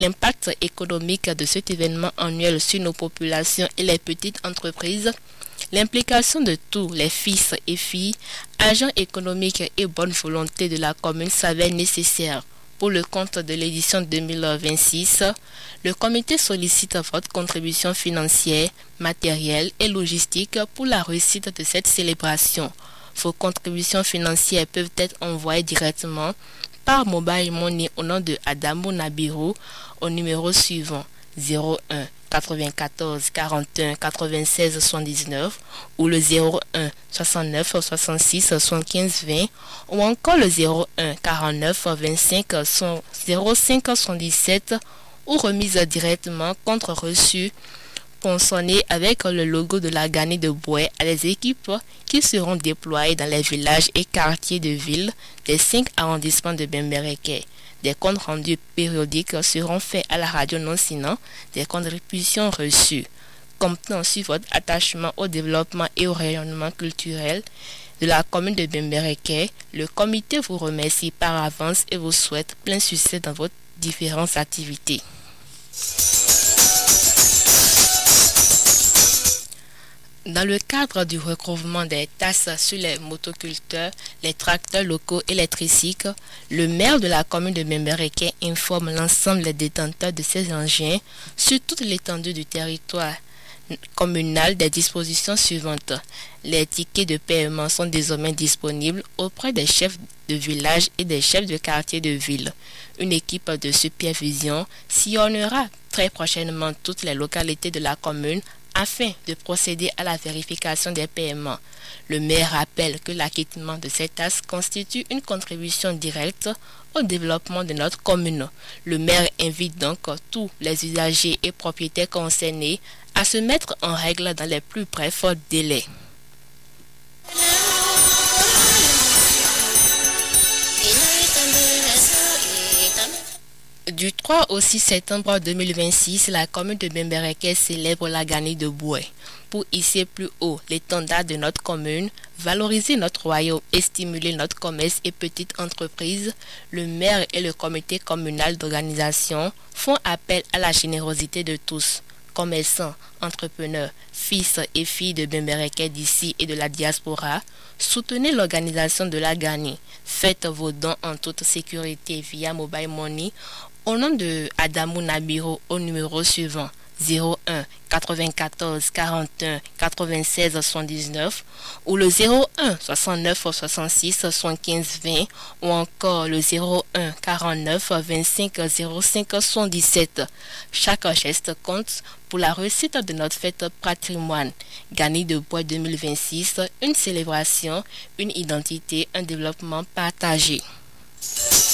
L'impact économique de cet événement annuel sur nos populations et les petites entreprises, l'implication de tous les fils et filles, agents économiques et bonne volonté de la commune s'avère nécessaire. Pour le compte de l'édition 2026, le comité sollicite votre contribution financière, matérielle et logistique pour la réussite de cette célébration. Vos contributions financières peuvent être envoyées directement par Mobile Money au nom de Adamou Nabiru au numéro suivant 01 94 41 96 79 ou le 01 69 66 75 20 ou encore le 01 49 25 05 77 ou remise directement contre reçu ponçonné avec le logo de la Gani de Boué à les équipes qui seront déployées dans les villages et quartiers de ville des 5 arrondissements de Bembereke. Des comptes rendus périodiques seront faits à la radio non-sinon des contributions reçues. Comptant sur votre attachement au développement et au rayonnement culturel de la commune de Bembereke, le comité vous remercie par avance et vous souhaite plein succès dans vos différentes activités. Dans le cadre du recouvrement des taxes sur les motoculteurs, les tracteurs locaux et les tricycles, le maire de la commune de Bembereke informe l'ensemble des détenteurs de ces engins sur toute l'étendue du territoire communal des dispositions suivantes. Les tickets de paiement sont désormais disponibles auprès des chefs de village et des chefs de quartier de ville. Une équipe de supervision sillonnera très prochainement toutes les localités de la commune afin de procéder à la vérification des paiements. Le maire rappelle que l'acquittement de ces taxes constitue une contribution directe au développement de notre commune. Le maire invite donc tous les usagers et propriétaires concernés à se mettre en règle dans les plus brefs délais. Du 3 au 6 septembre 2026, la commune de Bembereke célèbre la Gani de Boué. Pour hisser plus haut l'étendard de notre commune, valoriser notre royaume et stimuler notre commerce et petites entreprises, le maire et le comité communal d'organisation font appel à la générosité de tous. Commerçants, entrepreneurs, fils et filles de Bembereke d'ici et de la diaspora, soutenez l'organisation de la Gani. Faites vos dons en toute sécurité via Mobile Money au nom de Adamou Nabiru au numéro suivant 01 94 41 96 79 ou le 01 69 66 75 20 ou encore le 01 49 25 05 77. Chaque geste compte pour la réussite de notre fête patrimoine. Gani de Bois 2026, une célébration, une identité, un développement partagé.